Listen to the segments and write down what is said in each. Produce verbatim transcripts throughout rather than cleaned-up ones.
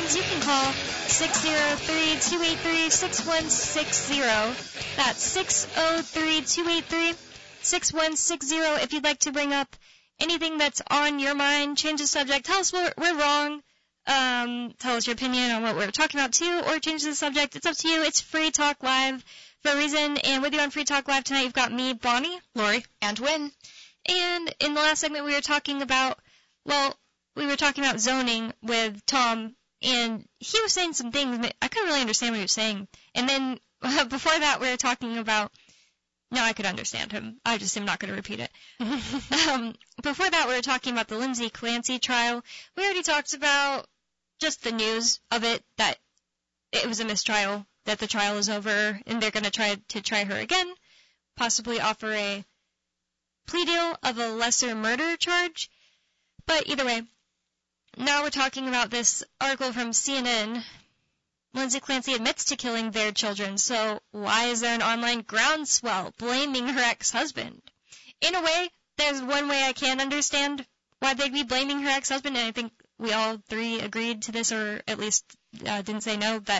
questions, you can call six oh three, two eight three, six one six zero. That's six oh three, two eight three, six one six zero if you'd like to bring up anything that's on your mind, change the subject, tell us we're, we're wrong, um, tell us your opinion on what we're talking about too, or change the subject. It's up to you. It's Free Talk Live for a reason, and with you on Free Talk Live tonight, you've got me, Bonnie, Lori, and Wynn. And in the last segment, we were talking about, well, we were talking about zoning with Tom, and he was saying some things, but I couldn't really understand what he was saying. And then uh, before that, we were talking about, no, I could understand him. I just am not going to repeat it. um, before that, we were talking about the Lindsay Clancy trial. We already talked about just the news of it, that it was a mistrial, that the trial is over, and they're going to try to try her again, possibly offer a plea deal of a lesser murder charge. But either way, now we're talking about this article from C N N. Lindsay Clancy admits to killing their children, so why is there an online groundswell blaming her ex-husband? In a way, there's one way I can understand why they'd be blaming her ex-husband, and I think we all three agreed to this, or at least uh, didn't say no, that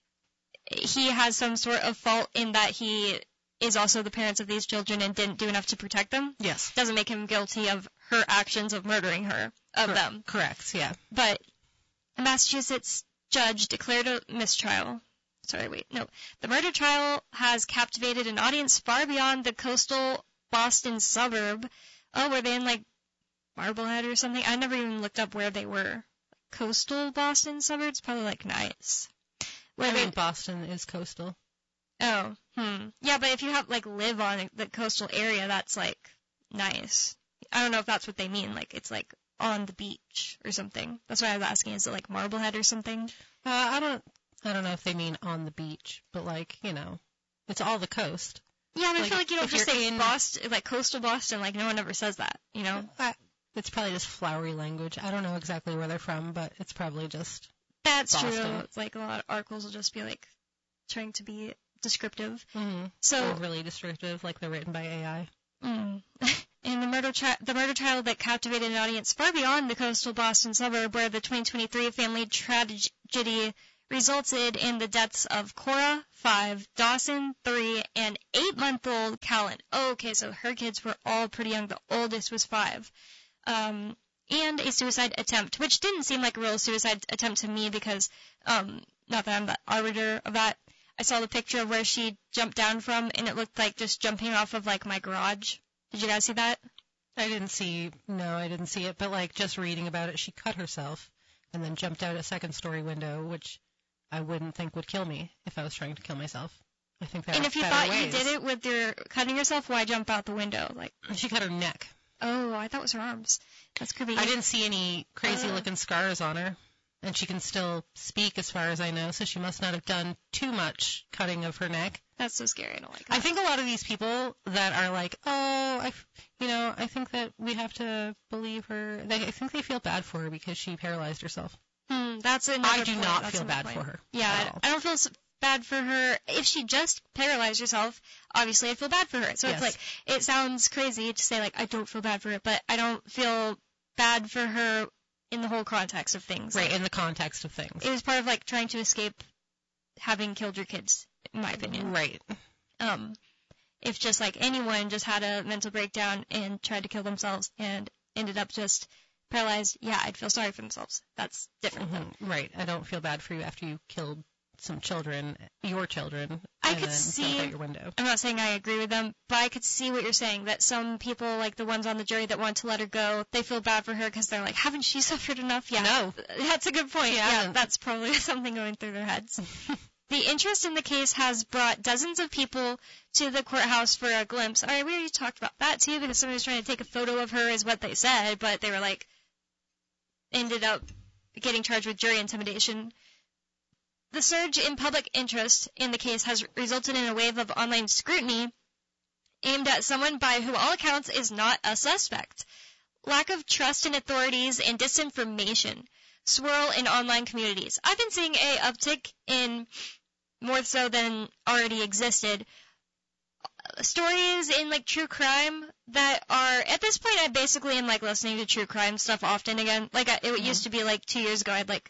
he has some sort of fault in that he is also the parents of these children and didn't do enough to protect them. Yes. Doesn't make him guilty of her actions of murdering her, of Cor- them. Correct, yeah. But a Massachusetts judge declared a mistrial. Sorry, wait, no. The murder trial has captivated an audience far beyond the coastal Boston suburb. Oh, were they in, like, Marblehead or something? I never even looked up where they were. Coastal Boston suburbs? Probably, like, nice. Where I they, mean, Boston is coastal. Oh, hmm. Yeah, but if you have, like, live on the coastal area, that's, like, nice. I don't know if that's what they mean. Like, it's, like, on the beach or something. That's why I was asking. Is it, like, Marblehead or something? Uh, I don't I don't know if they mean on the beach, but, like, you know, it's all the coast. Yeah, but like, I feel like you don't just say in Boston, like, coastal Boston. Like, no one ever says that, you know? I, it's probably just flowery language. I don't know exactly where they're from, but it's probably just That's Boston. true. It's like a lot of articles will just be, like, trying to be descriptive. Mm-hmm. So or really descriptive, like they're written by A I. Mm. In the murder tri- the murder trial that captivated an audience far beyond the coastal Boston suburb, where the twenty twenty-three family tragedy resulted in the deaths of Cora, five, Dawson, three, and eight-month-old Callan. Oh, okay, so her kids were all pretty young. The oldest was five. Um, and a suicide attempt, which didn't seem like a real suicide attempt to me because, um, not that I'm the arbiter of that. I saw the picture of where she jumped down from, and it looked like just jumping off of, like, my garage. Did you guys see that? I didn't see, no, I didn't see it, but, like, just reading about it, she cut herself and then jumped out a second-story window, which I wouldn't think would kill me if I was trying to kill myself. I think there And are if you better thought ways. you did it with your cutting yourself, why jump out the window? Like, She cut her neck. oh, I thought it was her arms. That's creepy. I didn't see any crazy-looking Uh. scars on her, and she can still speak as far as I know, so she must not have done too much cutting of her neck. That's so scary. I don't like that. I think a lot of these people that are like, oh, I, f- you know, I think that we have to believe her. They, I think they feel bad for her because she paralyzed herself. Hmm, that's another I do point. not That's feel another bad point. for her. Yeah, at I, all. I don't feel s bad for her. If she just paralyzed herself, obviously I feel bad for her. So Yes. it's like, it sounds crazy to say, like, I don't feel bad for her, but I don't feel bad for her in the whole context of things. Right, Like, in the context of things. it was part of, like, trying to escape having killed your kids, in my opinion. Right. Um, if just, like, anyone just had a mental breakdown and tried to kill themselves and ended up just paralyzed, yeah, I'd feel sorry for themselves. That's different, though. Mhm, Right. I don't feel bad for you after you killed some children, your children, I and could then see- jumped out your window. I'm not saying I agree with them, but I could see what you're saying, that some people, like the ones on the jury that want to let her go, they feel bad for her because they're like, haven't she suffered enough? Yeah. No. That's a good point. Yeah. Yeah, that's probably something going through their heads. The interest in the case has brought dozens of people to the courthouse for a glimpse. All right, we already talked about that, too, because somebody was trying to take a photo of her is what they said, but they were like, ended up getting charged with jury intimidation. The surge in public interest in the case has resulted in a wave of online scrutiny aimed at someone by who all accounts is not a suspect. Lack of trust in authorities and disinformation swirl in online communities. I've been seeing a uptick in, more so than already existed, stories in, like, true crime that are, at this point, I basically am, like, listening to true crime stuff often again. Like, I, it Mhm. used to be, like, two years ago, I'd, like,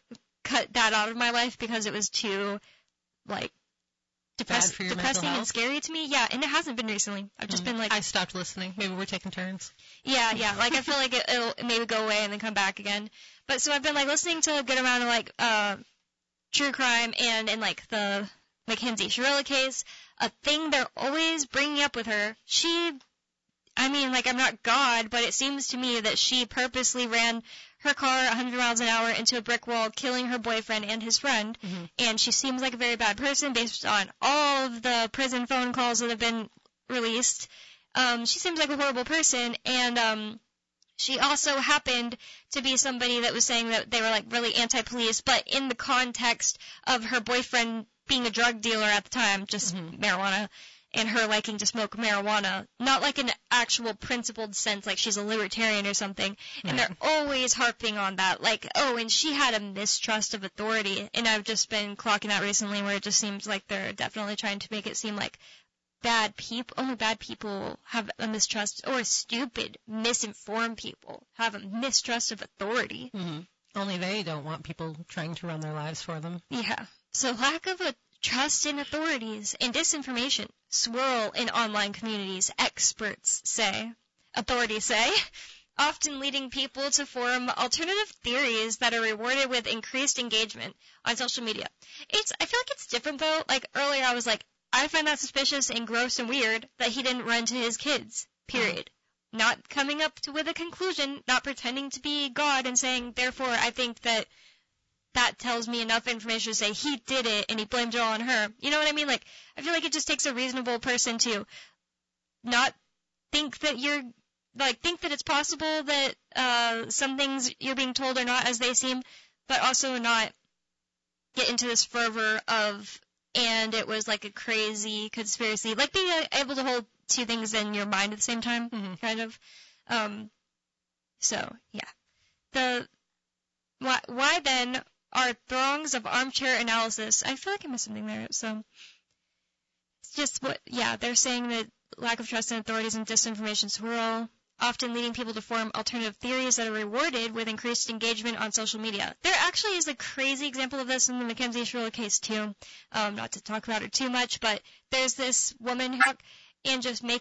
cut that out of my life because it was too, like, depress- for your depressing mental and scary to me. Yeah, and it hasn't been recently. I've just Mm. been like, I stopped listening. Maybe we're taking turns. yeah, yeah. Like, I feel like it, it'll maybe go away and then come back again. But so I've been, like, listening to a good amount of, like, uh, true crime and, and like, the Mackenzie Shirella case. A thing they're always bringing up with her. She, I mean, like, I'm not God, but it seems to me that she purposely ran her car one hundred miles an hour into a brick wall, killing her boyfriend and his friend. Mm-hmm. And she seems like a very bad person based on all of the prison phone calls that have been released. Um, she seems like a horrible person, and um, she also happened to be somebody that was saying that they were, like, really anti-police, but in the context of her boyfriend being a drug dealer at the time, just Mhm. marijuana, and her liking to smoke marijuana, not like an actual principled sense, like she's a libertarian or something. And Right. they're always harping on that, like, oh, and she had a mistrust of authority. And I've just been clocking that recently where it just seems like they're definitely trying to make it seem like bad people, only bad people have a mistrust, or stupid, misinformed people have a mistrust of authority. Mm-hmm. Only they don't want people trying to run their lives for them. Yeah. So lack of a trust in authorities and disinformation swirl in online communities, experts say, authorities say, often leading people to form alternative theories that are rewarded with increased engagement on social media. It's, I feel like it's different though. Like earlier I was like, I find that suspicious and gross and weird that he didn't run to his kids, period. Mm-hmm. Not coming up to, with a conclusion, not pretending to be God and saying, therefore I think that that tells me enough information to say he did it and he blamed it all on her. You know what I mean? Like, I feel like it just takes a reasonable person to not think that you're, like, think that it's possible that uh, some things you're being told are not as they seem, but also not get into this fervor of, and it was like a crazy conspiracy. Like being able to hold two things in your mind at the same time, Mm-hmm. kind of. Um, so, yeah. The, why, why then are throngs of armchair analysis. I feel like I missed something there. So it's just what, yeah, they're saying that lack of trust in authorities and disinformation swirl, often leading people to form alternative theories that are rewarded with increased engagement on social media. There actually is a crazy example of this in the Mackenzie Shirella case too. Um, not to talk about it too much, but there's this woman who and just making